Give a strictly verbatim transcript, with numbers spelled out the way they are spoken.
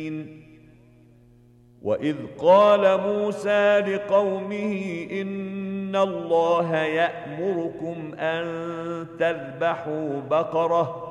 وإذ قال موسى لقومه إن الله يأمركم أن تذبحوا بقرة